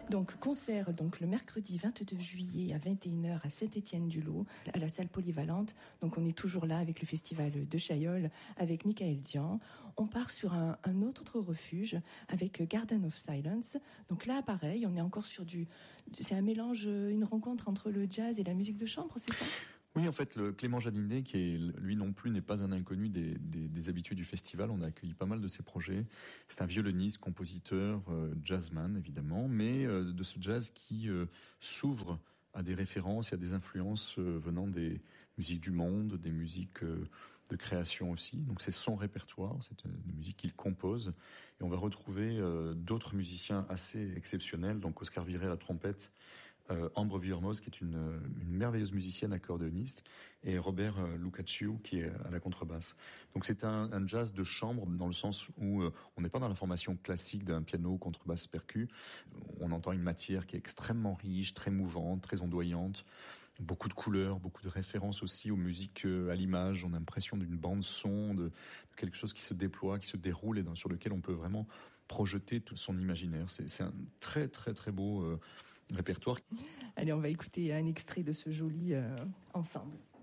Donc concert le mercredi 22 juillet à 21h à Saint-Étienne-du-Lot, à la salle polyvalente. Donc on est toujours là avec le festival de Chaillol, avec Michael Dian. On part sur un autre refuge avec Garden of Silence. Donc là pareil, on est encore sur c'est un mélange, une rencontre entre le jazz et la musique de chambre, c'est ça ? Oui, en fait, le Clément Janinet, qui est, lui non plus n'est pas un inconnu des habitués du festival. On a accueilli pas mal de ses projets. C'est un violoniste, compositeur, jazzman, évidemment, mais de ce jazz qui s'ouvre à des références et à des influences venant des musiques du monde, des musiques de création aussi. Donc c'est son répertoire, c'est une musique qu'il compose. Et on va retrouver d'autres musiciens assez exceptionnels, donc Oscar Viré à la trompette, Ambre Villermoz, qui est une merveilleuse musicienne accordéoniste, et Robert Lucacciu, qui est à la contrebasse. Donc c'est un jazz de chambre, dans le sens où on n'est pas dans la formation classique d'un piano, contrebasse, percu. On entend une matière qui est extrêmement riche, très mouvante, très ondoyante, beaucoup de couleurs, beaucoup de références aussi aux musiques à l'image. On a l'impression d'une bande son, de quelque chose qui se déploie, qui se déroule, et sur lequel on peut vraiment projeter tout son imaginaire. C'est un très très très beau répertoire. Allez, on va écouter un extrait de ce joli ensemble.